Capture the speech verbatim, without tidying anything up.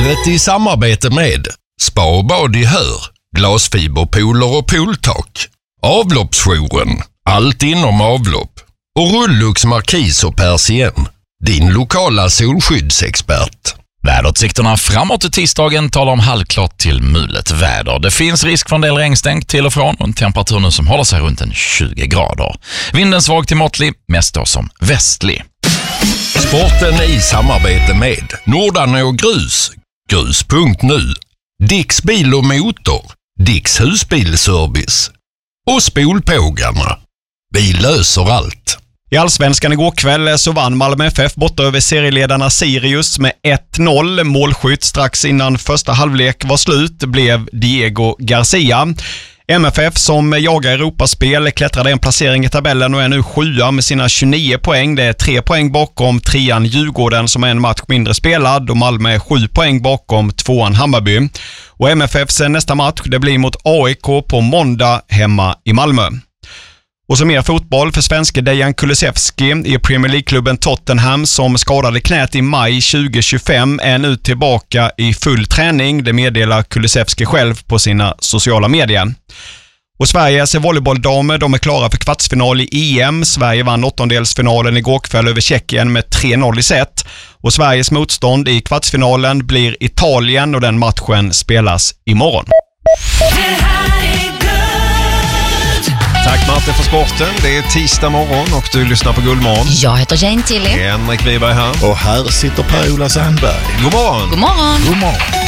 Livet i samarbete med Spa och bad i Hör, glasfiberpooler och pooltak, Avloppsjouren, allt inom avlopp och Rullux Markis och Persien, din lokala solskyddsexpert. Väderutsikterna framåt till tisdagen talar om halvklart till mulet väder. Det finns risk för en del regnstänk till och från och en temperatur nu som håller sig runt en tjugo grader. Vinden svag till måttlig, mest då som västlig. Sporten i samarbete med Nordarne och Grus, grus punkt nu, Dicks bil och motor, Dicks husbilservice och Spolpågarna. Vi löser allt. I Allsvenskan igår kväll så vann Malmö F F borta över serieledarna Sirius med ett noll. Målskytt strax innan första halvlek var slut blev Diego Garcia. M F F som jagar Europaspel klättrade en placering i tabellen och är nu sjua med sina tjugonio poäng. Det är tre poäng bakom trean Djurgården som är en match mindre spelad och Malmö är sju poäng bakom tvåan Hammarby. Och M F Fs nästa match det blir mot A I K på måndag hemma i Malmö. Och så mer fotboll för svenske Dejan Kulusevski i Premier League-klubben Tottenham som skadade knät i maj tjugo tjugofem är nu tillbaka i full träning. Det meddelar Kulusevski själv på sina sociala medier. Och Sveriges volleybolldamer de är klara för kvartsfinal i E M. Sverige vann åttondelsfinalen igår kväll över Tjeckien med tre noll i set. Och Sveriges motstånd i kvartsfinalen blir Italien och den matchen spelas imorgon. Tack Martin för sporten. Det är tisdag morgon och du lyssnar på Guldmorgon. Jag heter Jane Tilly. Henrik Wiberg här. Och här sitter Per-Ola Sandberg. God morgon. God morgon. God morgon.